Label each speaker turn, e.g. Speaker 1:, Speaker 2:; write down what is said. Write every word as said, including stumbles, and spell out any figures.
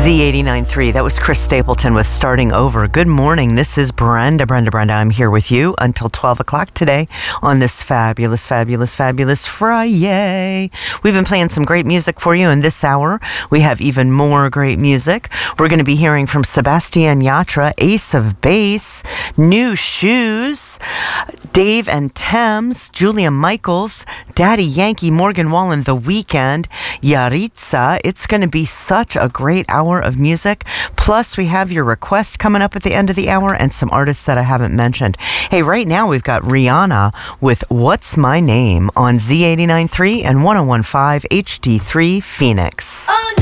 Speaker 1: Z eighty-nine point three. That was Chris Stapleton with Starting Over. Good morning. This is Brenda. Brenda, Brenda. I'm here with you until twelve o'clock today on this fabulous, fabulous, fabulous Friday. We've been playing some great music for you in this hour. We have even more great music. We're going to be hearing from Sebastian Yatra, Ace of Base, New Shoes, Dave and Thames, Julia Michaels, Daddy Yankee, Morgan Wallen, The Weeknd, Yaritza. It's going to be such a great hour of music. Plus, we have your request coming up at the end of the hour and some artists that I haven't mentioned. Hey, right now we've got Rihanna with What's My Name on Z eighty-nine point three and one oh one point five H D three Phoenix.
Speaker 2: Oh, no.